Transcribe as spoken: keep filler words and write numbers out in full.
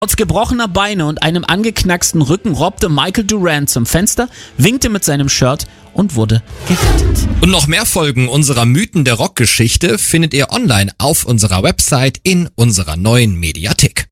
Trotz gebrochener Beine und einem angeknacksten Rücken robbte Michael Durant zum Fenster, winkte mit seinem Shirt und wurde gerettet. Und noch mehr Folgen unserer Mythen der Rockgeschichte findet ihr online auf unserer Website in unserer neuen Mediathek.